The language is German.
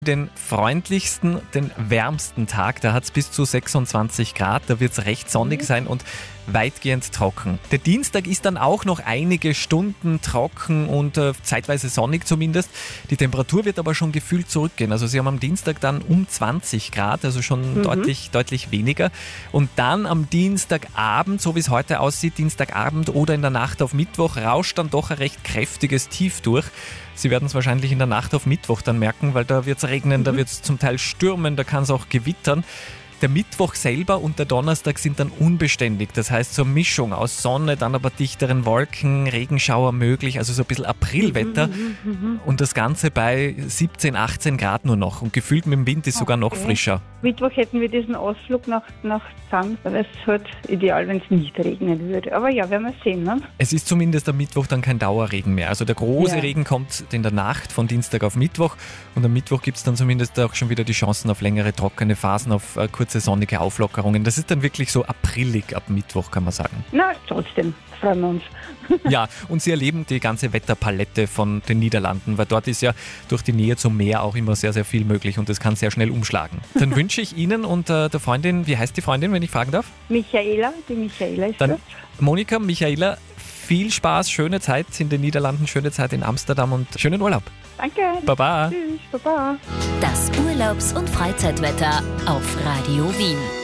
Den freundlichsten, den wärmsten Tag. Da hat es bis zu 26 Grad. Da wird es recht sonnig sein und weitgehend trocken. Der Dienstag ist dann auch noch einige Stunden trocken und zeitweise sonnig zumindest. Die Temperatur wird aber schon gefühlt zurückgehen. Also sie haben am Dienstag dann um 20 Grad, also schon deutlich weniger. Und dann am Dienstagabend, so wie es heute aussieht, Dienstagabend oder in der Nacht auf Mittwoch, rauscht dann doch ein recht kräftiges Tief durch. Sie werden es wahrscheinlich in der Nacht auf Mittwoch dann merken, weil da wird es regnen, da wird es zum Teil stürmen, da kann es auch gewittern. Der Mittwoch selber und der Donnerstag sind dann unbeständig. Das heißt, so eine Mischung aus Sonne, dann aber dichteren Wolken, Regenschauer möglich, also so ein bisschen Aprilwetter. Und das Ganze bei 17, 18 Grad nur noch. Und gefühlt mit dem Wind ist sogar noch frischer. Mittwoch hätten wir diesen Ausflug nach Zang. Dann wäre es halt ideal, wenn es nicht regnen würde. Aber ja, werden wir sehen. Ne? Es ist zumindest am Mittwoch dann kein Dauerregen mehr. Also der große Regen kommt in der Nacht von Dienstag auf Mittwoch. Und am Mittwoch gibt es dann zumindest auch schon wieder die Chancen auf längere trockene Phasen, auf kurze sonnige Auflockerungen. Das ist dann wirklich so aprillig ab Mittwoch, kann man sagen. Na, trotzdem freuen wir uns. Ja, und Sie erleben die ganze Wetterpalette von den Niederlanden, weil dort ist ja durch die Nähe zum Meer auch immer sehr, sehr viel möglich und das kann sehr schnell umschlagen. Dann wünsche ich Ihnen und der Freundin, wie heißt die Freundin, wenn ich fragen darf? Michaela, die Michaela ist dann das. Monika, Michaela, viel Spaß, schöne Zeit in den Niederlanden, schöne Zeit in Amsterdam und schönen Urlaub. Danke. Baba. Tschüss, Baba. Das Urlaubs- und Freizeitwetter auf Radio Wien.